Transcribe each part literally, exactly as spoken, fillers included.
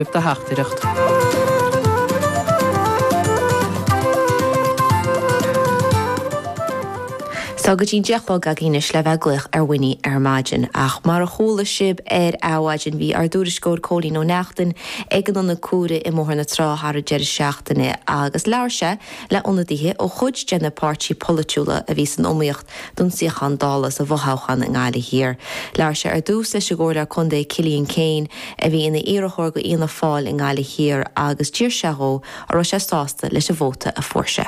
de hachtirecht. Sagadtí deachbal a gínis le bheith gluich ar winní ar maidin ach mar a chola sib ar áhaidin bhí ar dúriscóir cólí nó neachtain ag an na cuara I mór na tráthar a deir seachtainna agus leirse le ionadaithe ó chuid de na pártí polúla a bhí san omíocht don siochan dálas a bhthchan an gáile hir. Leirse ar dús leis gcóir chundé Cillian Kane a bhí ina iarthóir go íana fáil an gáile hir agus tíir seó ar sé sásta leis a bhóta a fuairse.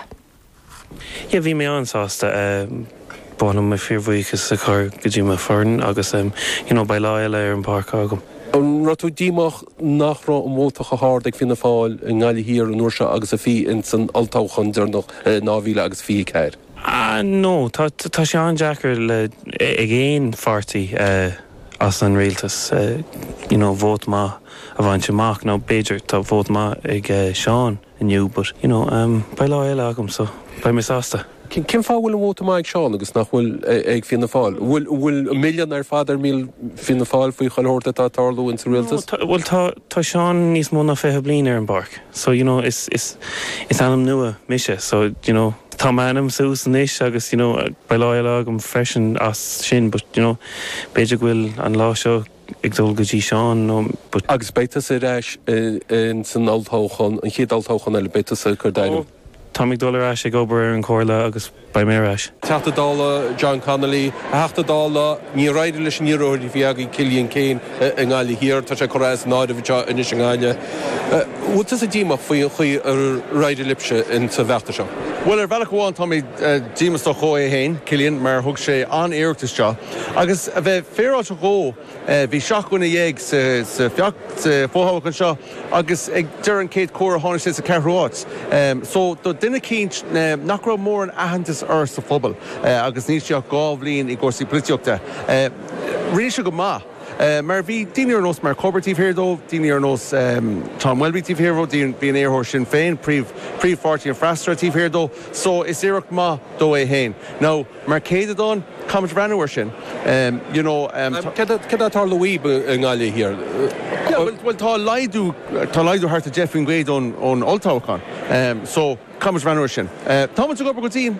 Ja, bhí mé ansásta Bánam me fearmhaíchas a chur go dtí me foran agus um, you know, baile ar an park agam. An ratú dímach nachrá an mótacha hard ag finna fáil an gáile hir an úrsa agus a fí in san altáchan dúnach náhíle agus fí ceir. Ah, no, tá sé an Jackar le ag éon fartaí uh, as an réaltas, uh, you know, vót má a bhaint amach ná Beidir tá vót má ag uh, Seán aniu, but, you know, um, baile agam, so ba mé sásta. Cin fá bhfuil an bhóta maig Seán agus nach bhfuil ag finna fáil? Bhfuil a million ar fadar míl finna fáil faoi chailthirta tá tarlú in sa rialtas? Well, tá Seán níos mó na fethe bliain ar an barc. So, you know, is is is anam nua mise. So, you know, tá manam sús an ish agus, you know, baile agam freisin as sin, but, you know, beidir bhfuil an lá seo ag dul go dtí Seán, no, but... Agus beitas a reis in san altáchan, an chéad altáchan eile beitas a chuirdainm? Tommy Dollar Ash ag obair ar an cóirla agus ba mé Ash. Teachta dála John Connolly, a heachta dála ní raidir leis an níróirí bhí aga Cillian Kane an gáile hir, tá sé choráis náda bhí inis an gáile. Bhútas a dímach faoi chuí ar raidir lipse in sa bheachta seo? Well, ar bhealach bháin Tommy dímas do chó é hain, Cillian, mar thug sé an éireachtas seo. Agus a bheith féráil se gó, bhí seachúna dhéag sa feacht fóthabhachan seo, agus ag deir an céad córa tháinig sé sa ceithreáit. So, do duine cínt nach raibh mór an aitheantas ar sa phobal, agus níos teach gábhlíonn I gcósaí políteachta. Rinne se go maith. Uh, mar bhí daoine ar nós mar cobertíh here dó, daoine ar nós um, Tom Welbytíh here dó, bhí an éarthóir Sinn Féin, príomh-pháirtí an freistreatíh here dó, so is éireacht maith dó é hain. Now, mar céad adán, Comet Ranúir sin. Um, you know, um, Cad a tarla uíb an gáile hir? Yeah, well, well tá laidú, tá laidú harta Jeffrey Gwade ón ón Oltáchan. Um, so, Comet Ranúir sin. Uh, Táman tú go go tín,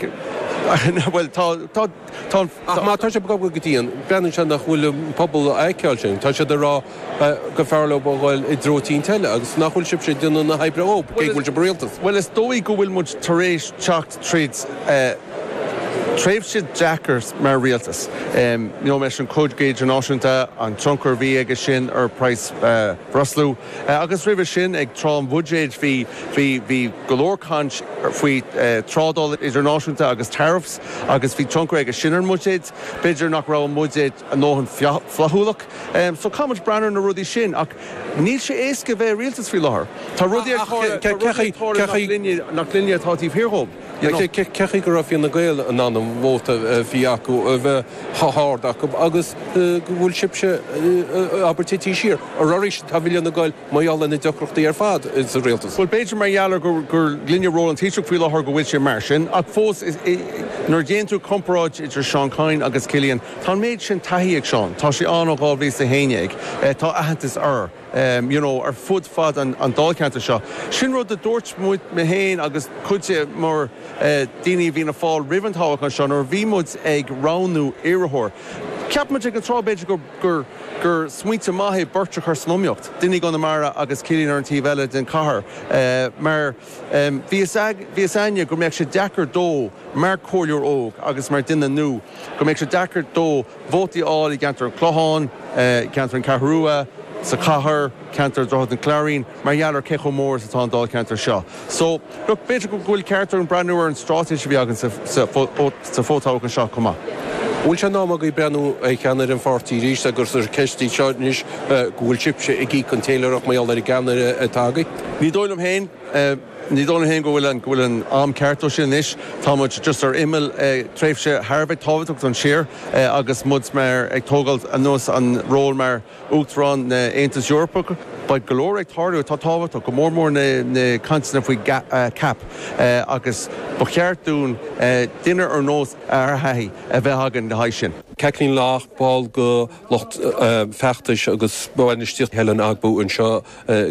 well, tá tá tá má tá sé go go tííon, breann se nach bhfuil pobl aiceáil sin, tá sé de rá go fearla bhil I drótíín teile, agus nachhfuil sib sé duna na hebre ó, cé bhfuil se bréaltas. Well, is dóí go bhfuil muid taréis teacht tríd Tréimh siad Jackars mar rialtas. Um, you know, meis an cóid géidir náisiúnta an truncar bhí agus sin ar Price uh, Russell. Uh, agus ribh sin ag trám budgéid bhí bhí bhí golóircáint faoi uh, trádal idir náisiúnta agus tariffs, agus bhí truncar agus sin ar mudéid, beidir nach rá an mudéid an nóhan flathúlach. Um, so Comet Branner na rudí sin, ach níl sé éasca bheith rialtas fhí láthair. Tá rudí nach linne tátíh hirthób. Cechi go raibh na gail an anam bhóta bhí acu a bheith háthard acu agus go bhfuil sibse abertítí siar. A roiéis tá bhíle na gail maiall na deachreachtaí ar fad is a réaltas. Well, beidir mar ealar gur gur linne ról an tíiseach fhí láthair go bhfuil sé mar sin, ach fós nuair déanú comparáid idir Seán Cain agus Cillian, tá méid sin taithí ag Seán, tá sé an gáil bhí sa héine ag, tá aitheantas ar. Um, you know, ar fud fad an, an dálceanta seo. Sin rud a dúirt muid me héin agus chuide mar uh, daoine bhí na fáil ribantáhacha seo, ar bhí muid ag ránú iarthóir. Ceap muid ag an trábéidir gur gur gur smuointe maithé burte chu slumiocht. Duine go na mara agus Cillian ar an tí bheile den cahar. Uh, mar um, bhí aine gur méid sé deachar dó mar cóliúr óg agus mar duine nu. Gur méid sé deachar dó bhótaí áil I gantar an Clochán, uh, gantar an Carrua, sa chathair, cantar drochad an Clarín, mar dhealar cecho mór sa tá dal cantar seo. So, look, beidir go bhfuil ceartar an Brandúir an strátéis bhí agan sa fótácha seo cumá. Bhfuil se ná go breanú ag cheanar an fartíí ríis a gur sa ceistí seois bhfuil sibse ag í chun téileach maiall ar ganar atágaí? Ní dóilm héin, ní dóna héin go bhfuil an bhfuil an am ceartó sin isis, tá muid just ar imil tréimhse tharbh táhaach an siar agus mud mar ag tógáil an nuas an ról mar útrán na Aontas Eorpach, ba golóir ag tarú tá táhaach go mór mór na cansanna faoi cap agus ba cheartún duine ar nós ar haí a bheith hagan na haid sin. Celín lách ball go locht fechttais agus bhhainistí Helen Agbo an seo